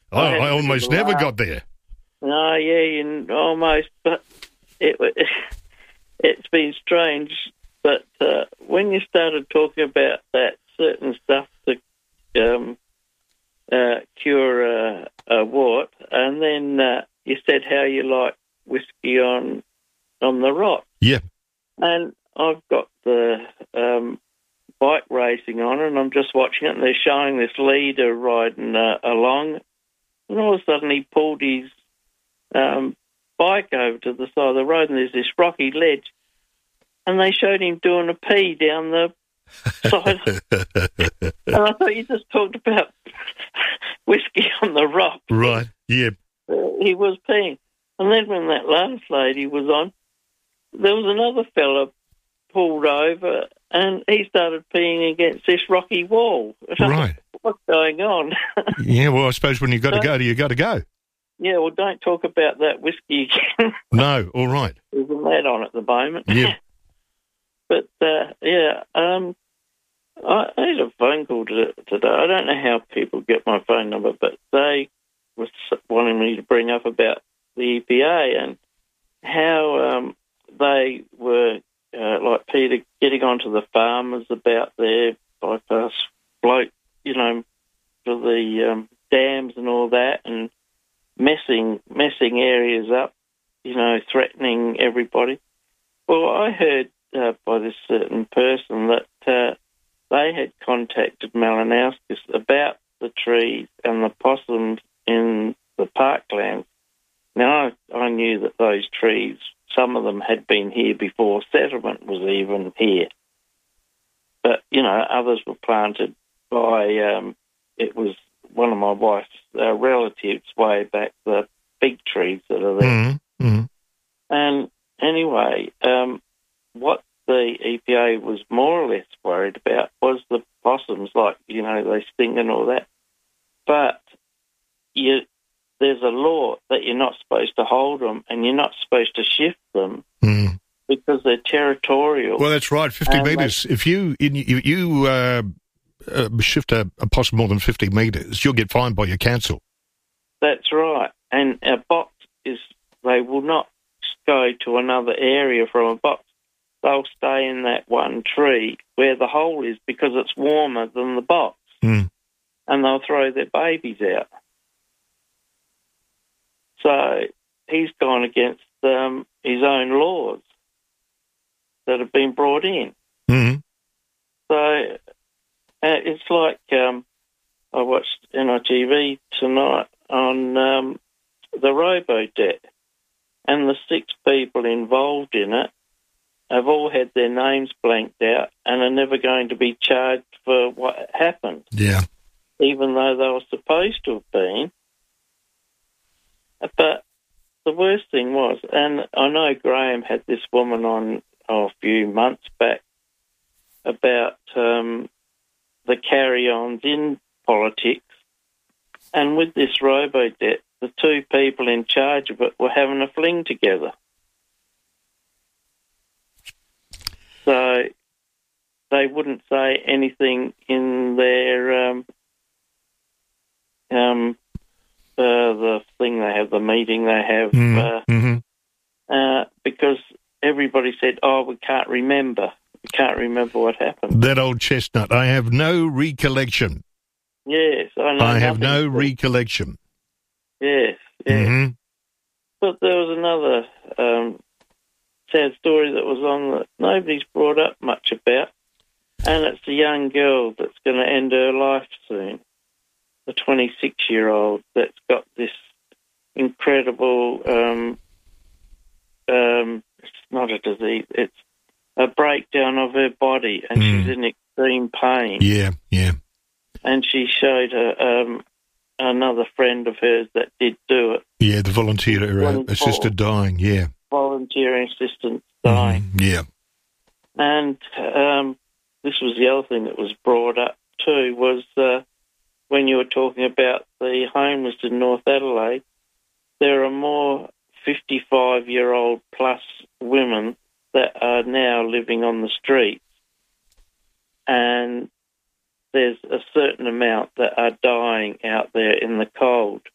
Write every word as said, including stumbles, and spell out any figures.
I, I, I I almost never laugh. got there. No, yeah, you almost, but it, it's been strange. But uh, when you started talking about that certain stuff to um, uh, cure uh, a wart, and then uh, you said how you like whiskey on on the rock. Yeah. And I've got the um, bike racing on, and I'm just watching it, and they're showing this leader riding uh, along, and all of a sudden he pulled his um, bike over to the side of the road, and there's this rocky ledge, and they showed him doing a pee down the side. And I thought you just talked about whiskey on the rock. Right, yeah. Uh, he was peeing. And then when that last lady was on, there was another fella pulled over, and he started peeing against this rocky wall. Right. What's going on? Yeah, well, I suppose when you've got to go, you got to go. Yeah, well, don't talk about that whiskey again. No, all right. There's that on at the moment. Yeah. But, uh, yeah, um, I had a phone call to, today. I don't know how people get my phone number, but they were wanting me to bring up about the E P A and how um, they were, uh, like Peter, getting onto the farmers about their bypass float, you know, for the um, dams and all that, and messing messing areas up, you know, threatening everybody. Well, I heard uh, by this certain person that uh, they had contacted Malinauskas about the trees and the possums in the parklands. Now, I, I knew that those trees, some of them had been here before settlement was even here. But, you know, others were planted by, um, it was one of my wife's uh, relatives way back, the big trees that are there. Mm-hmm. Mm-hmm. And anyway, um, what the E P A was more or less worried about was the possums, like, you know, they sting and all that. But you, there's a law that you're not supposed to hold them and you're not supposed to shift them mm. because they're territorial. Well, that's right, fifty metres. They, if you in, you, you uh, uh, shift a, a possum more than fifty metres, you'll get fined by your council. That's right. And a box is, they will not go to another area from a box. They'll stay in that one tree where the hole is because it's warmer than the box. Mm. And they'll throw their babies out. So he's gone against um, his own laws that have been brought in. Mm. So uh, it's like um, I watched N I T V tonight on um, the Robodebt, and the six people involved in it have all had their names blanked out and are never going to be charged for what happened. Yeah. Even though they were supposed to have been. But the worst thing was, and I know Graham had this woman on oh, a few months back about um, the carry-ons in politics, and with this Robodebt, the two people in charge of it were having a fling together. So they wouldn't say anything in their um, um, uh, the thing they have, the meeting they have, mm, uh, mm-hmm. uh, because everybody said, "Oh, we can't remember. We can't remember what happened." That old chestnut. I have no recollection. Yes, I know. I have no recollection. Yes, yes. Mm-hmm. But there was another um, sad story that was on that nobody's brought up much about, and it's a young girl that's going to end her life soon, a twenty-six-year-old that's got this incredible, um, um, it's not a disease, it's a breakdown of her body, and mm. she's in extreme pain. Yeah, yeah. And she showed her, um, another friend of hers that did do it. Yeah, the volunteer uh, assisted dying, yeah. Volunteering assistant dying. Mm, yeah. And um, this was the other thing that was brought up too, was uh, when you were talking about the homeless in North Adelaide, there are more fifty-five-year-old plus women that are now living on the streets, and there's a certain amount that are dying out there in the cold.